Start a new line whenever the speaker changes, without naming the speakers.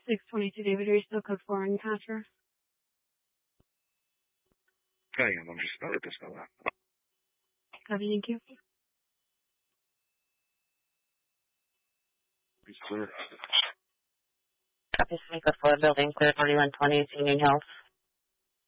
622 David, are you still code 4 in Casper?
I am. I'm just about to spell that.
Copy, thank you.
Be clear.
Copy, code 4, building clear 4120, Union Hills.